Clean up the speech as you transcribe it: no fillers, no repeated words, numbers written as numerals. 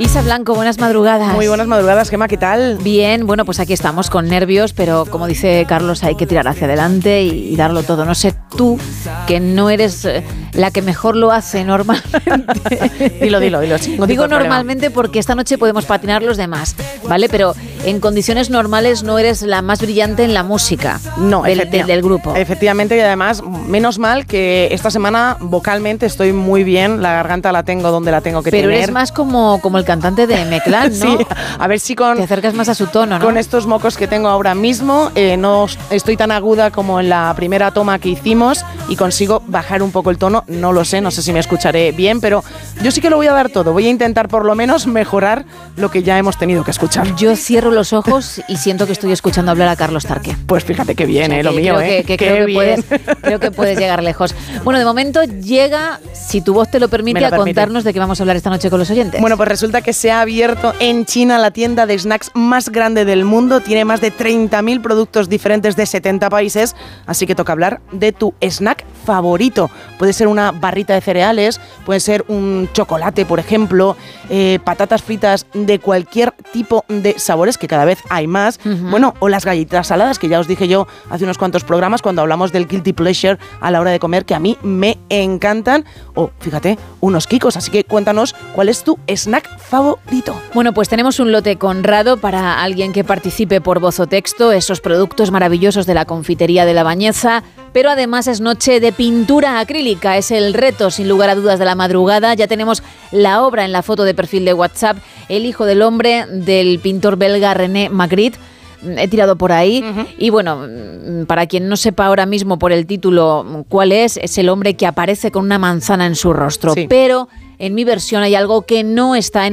Isa Blanco, buenas madrugadas. Muy buenas madrugadas, Gemma, ¿qué tal? Bien, bueno, pues aquí estamos con nervios, pero como dice Carlos, hay que tirar hacia adelante y darlo todo. No sé tú, que no eres la que mejor lo hace normalmente. Dilo. Digo normalmente porque esta noche podemos patinar los demás, ¿vale? Pero en condiciones normales no eres la más brillante en la música del grupo. Efectivamente, y además, menos mal que esta semana vocalmente estoy muy bien, la garganta la tengo donde la tengo que tener. Pero eres más como el cantante de M-Clan, ¿no? Sí, a ver si te acercas más a su tono, ¿no? Con estos mocos que tengo ahora mismo, no estoy tan aguda como en la primera toma que hicimos y consigo bajar un poco el tono, no sé si me escucharé bien, pero yo sí que lo voy a dar todo, voy a intentar por lo menos mejorar lo que ya hemos tenido que escuchar. Yo cierro los ojos y siento que estoy escuchando hablar a Carlos Tarque. Pues fíjate que bien, lo mío, creo que puedes llegar lejos. Bueno, de momento llega, si tu voz te lo permite, a contarnos de qué vamos a hablar esta noche con los oyentes. Bueno, pues resulta que se ha abierto en China la tienda de snacks más grande del mundo, tiene más de 30.000 productos diferentes de 70 países, así que toca hablar de tu snack favorito. Puede ser una barrita de cereales, puede ser un chocolate, por ejemplo, patatas fritas de cualquier tipo de sabores, que cada vez hay más, bueno, o las galletitas saladas, que ya os dije yo hace unos cuantos programas cuando hablamos del guilty pleasure a la hora de comer, que a mí me encantan, o fíjate, unos Kikos, así que cuéntanos cuál es tu snack favorito. Bueno, pues tenemos un lote Conrado para alguien que participe por voz o texto, esos productos maravillosos de la confitería de La Bañeza, pero además es noche de pintura acrílica, es el reto sin lugar a dudas de la madrugada. Ya tenemos la obra en la foto de perfil de WhatsApp, El hijo del hombre, del pintor belga René Magritte. He tirado por ahí y bueno, para quien no sepa ahora mismo por el título cuál es el hombre que aparece con una manzana en su rostro, sí. Pero en mi versión hay algo que no está en